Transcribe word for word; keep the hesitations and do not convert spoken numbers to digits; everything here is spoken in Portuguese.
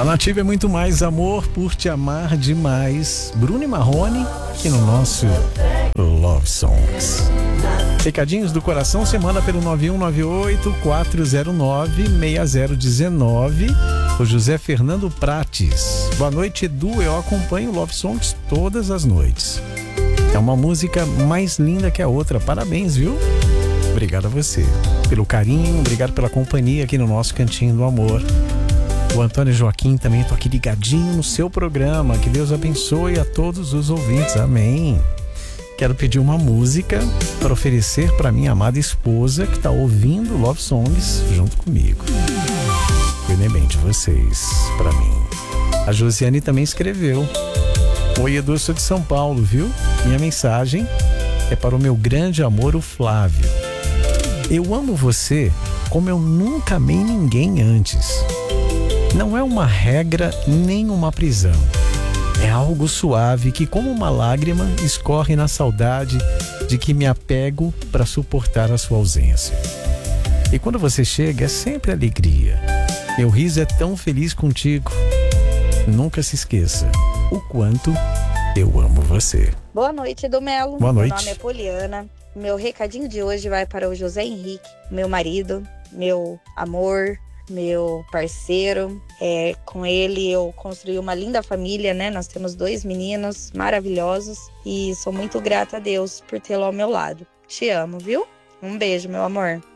A Nativa é muito mais amor por te amar demais. Bruno e Marrone aqui no nosso Love Songs. Recadinhos do coração, você manda pelo nove um nove oito, quatro zero nove, seis zero um nove. O José Fernando Prates. Boa noite, Edu. Eu acompanho Love Songs todas as noites. É uma música mais linda que a outra. Parabéns, viu? Obrigado a você pelo carinho, obrigado pela companhia aqui no nosso Cantinho do Amor. O Antônio Joaquim também, estou aqui ligadinho no seu programa. Que Deus abençoe a todos os ouvintes. Amém. Quero pedir uma música para oferecer para minha amada esposa que está ouvindo Love Songs junto comigo. Cuidem bem de vocês, para mim. A Josiane também escreveu: Oi, Edu, eu sou de São Paulo, viu? Minha mensagem é para o meu grande amor, o Flávio. Eu amo você como eu nunca amei ninguém antes. Não é uma regra nem uma prisão. É algo suave que, como uma lágrima, escorre na saudade de que me apego para suportar a sua ausência. E quando você chega, é sempre alegria. Meu riso é tão feliz contigo. Nunca se esqueça o quanto eu amo você. Boa noite, Edu Melo. Boa noite. Meu nome é Poliana. Meu recadinho de hoje vai para o José Henrique, meu marido, meu amor, meu parceiro. É, com ele eu construí uma linda família, né? Nós temos dois meninos maravilhosos e sou muito grata a Deus por tê-lo ao meu lado. Te amo, viu? Um beijo, meu amor.